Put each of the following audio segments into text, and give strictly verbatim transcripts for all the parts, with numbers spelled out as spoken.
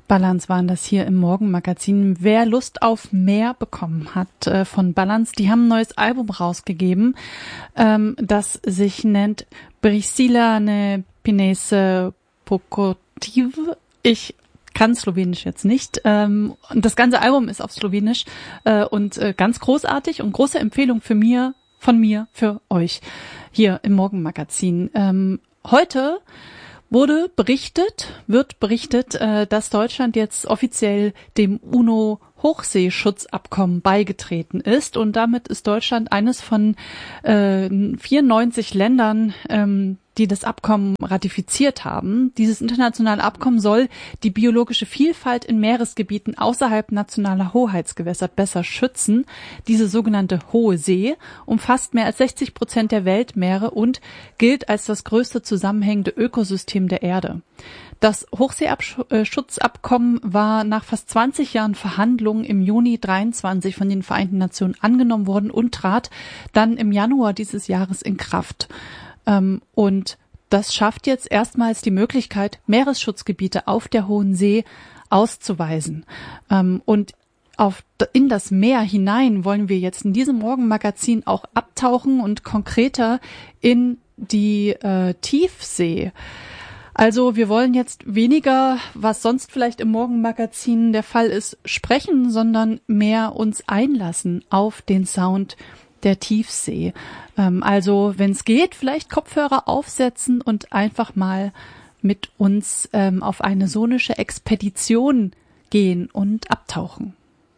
Balance waren das hier im Morgenmagazin. Wer Lust auf mehr bekommen hat äh, von Balance, die haben ein neues Album rausgegeben, ähm, das sich nennt Priscilla ne Pinese Pokotiv. Ich kann Slowenisch jetzt nicht. Ähm, und das ganze Album ist auf Slowenisch äh, und äh, ganz großartig und große Empfehlung für mir, von mir, für euch hier im Morgenmagazin. Ähm, heute wurde berichtet, wird berichtet, äh, dass Deutschland jetzt offiziell dem UNO-Hochseeschutzabkommen beigetreten ist. Und damit ist Deutschland eines von äh, vierundneunzig Ländern, ähm, die das Abkommen ratifiziert haben. Dieses internationale Abkommen soll die biologische Vielfalt in Meeresgebieten außerhalb nationaler Hoheitsgewässer besser schützen. Diese sogenannte Hohe See umfasst mehr als sechzig Prozent der Weltmeere und gilt als das größte zusammenhängende Ökosystem der Erde. Das Hochseeschutzabkommen war nach fast zwanzig Jahren Verhandlungen im Juni dreiundzwanzig von den Vereinten Nationen angenommen worden und trat dann im Januar dieses Jahres in Kraft. Und das schafft jetzt erstmals die Möglichkeit, Meeresschutzgebiete auf der Hohen See auszuweisen. Und auf, in das Meer hinein wollen wir jetzt in diesem Morgenmagazin auch abtauchen und konkreter in die äh, Tiefsee. Also wir wollen jetzt weniger, was sonst vielleicht im Morgenmagazin der Fall ist, sprechen, sondern mehr uns einlassen auf den Sound der Tiefsee. Ähm, also wenn es geht, vielleicht Kopfhörer aufsetzen und einfach mal mit uns ähm, auf eine sonische Expedition gehen und abtauchen.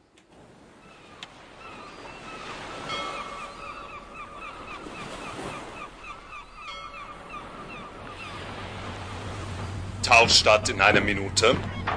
Tauchstart in einer Minute.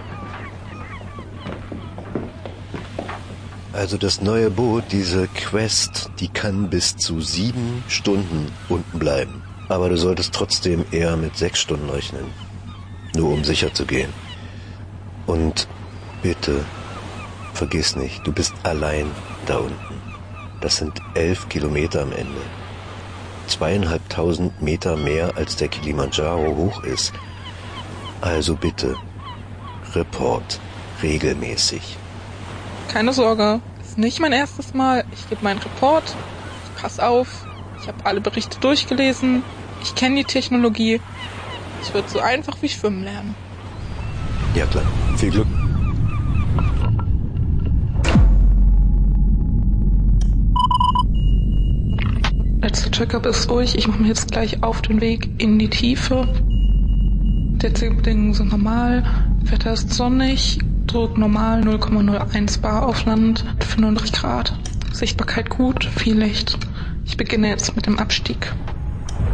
Also das neue Boot, diese Quest, die kann bis zu sieben Stunden unten bleiben. Aber du solltest trotzdem eher mit sechs Stunden rechnen. Nur um sicher zu gehen. Und bitte, vergiss nicht, du bist allein da unten. Das sind elf Kilometer am Ende. Zweieinhalbtausend Meter mehr als der Kilimanjaro hoch ist. Also bitte, Report, regelmäßig. Keine Sorge, ist nicht mein erstes Mal. Ich gebe meinen Report, ich pass auf, ich habe alle Berichte durchgelesen, ich kenne die Technologie. Es wird so einfach wie Schwimmen lernen. Ja klar, viel Glück. Letzter Checkup ist durch, ich mache mich jetzt gleich auf den Weg in die Tiefe. Die Bedingungen sind normal, Wetter ist sonnig, Druck normal, null Komma null eins Bar auf Land, fünfundneunzig Grad. Sichtbarkeit gut, viel Licht. Ich beginne jetzt mit dem Abstieg.